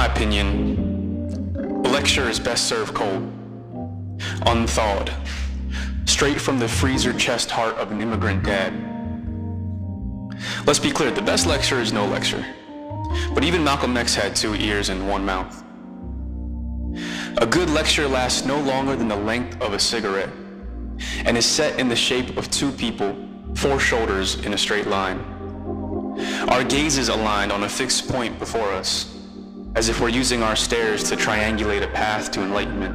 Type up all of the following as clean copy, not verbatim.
my opinion, a lecture is best served cold, unthawed, straight from the freezer chest heart of an immigrant dad. Let's be clear, the best lecture is no lecture. But even Malcolm X had 2 ears and 1 mouth. A good lecture lasts no longer than the length of a cigarette and is set in the shape of 2 people, 4 shoulders in a straight line. Our gazes aligned on a fixed point before us, as if we're using our stairs to triangulate a path to enlightenment.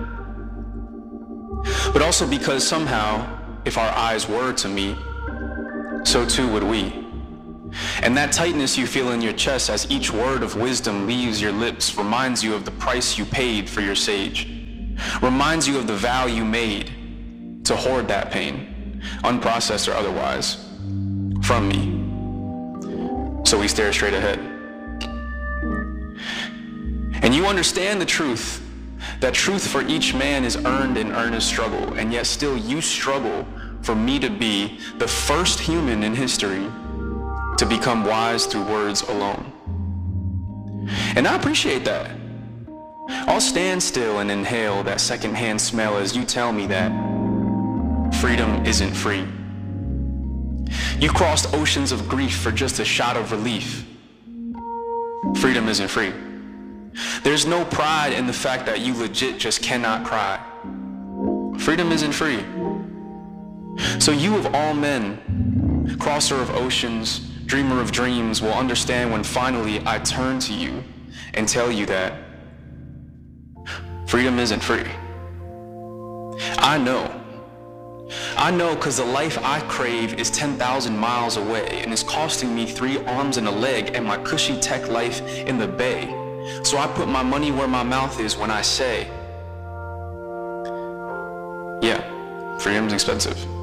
But also because somehow, if our eyes were to meet, so too would we. And that tightness you feel in your chest as each word of wisdom leaves your lips reminds you of the price you paid for your sage, reminds you of the vow you made to hoard that pain, unprocessed or otherwise, from me. So we stare straight ahead. And you understand the truth, that truth for each man is earned in earnest struggle, and yet still you struggle for me to be the first human in history to become wise through words alone. And I appreciate that. I'll stand still and inhale that secondhand smell as you tell me that freedom isn't free. You crossed oceans of grief for just a shot of relief. Freedom isn't free. There's no pride in the fact that you legit just cannot cry. Freedom isn't free. So you of all men, crosser of oceans, dreamer of dreams, will understand when finally I turn to you and tell you that freedom isn't free. I know because the life I crave is 10,000 miles away and is costing me 3 arms and a leg and my cushy tech life in the Bay. So I put my money where my mouth is when I say, yeah, freedom's expensive.